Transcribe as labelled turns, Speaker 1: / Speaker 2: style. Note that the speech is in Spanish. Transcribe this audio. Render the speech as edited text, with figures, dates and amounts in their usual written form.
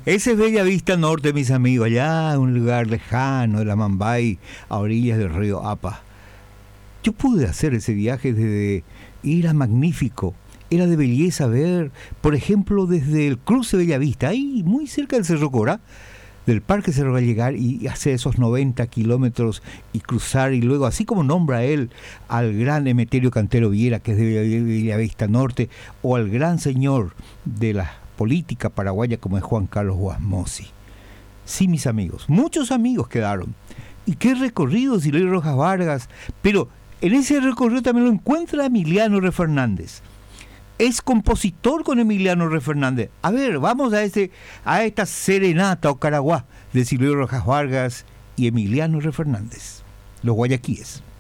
Speaker 1: Ese es Bella Vista Norte, mis amigos, allá en un lugar lejano de la Mambay, a orillas del río Apa. Yo pude hacer ese viaje desde... y era magnífico, era de belleza ver, por ejemplo, desde el cruce Bella Vista, ahí muy cerca del Cerro Cora, del Parque Cerro Gallegar, y hacer esos 90 kilómetros y cruzar, y luego, así como nombra él al gran Emeterio Cantero Viera, que es de Bella Vista Norte, o al gran señor de la política paraguaya como es Juan Carlos Guasmosi. Sí, mis amigos, muchos amigos quedaron. Y qué recorrido, Siloy Rojas Vargas, pero en ese recorrido también lo encuentra Emiliano R. Fernández. Es compositor con Emiliano R. Fernández. A ver, vamos a esta serenata o caraguá de Siloy Rojas Vargas y Emiliano R. Fernández, los guayaquíes.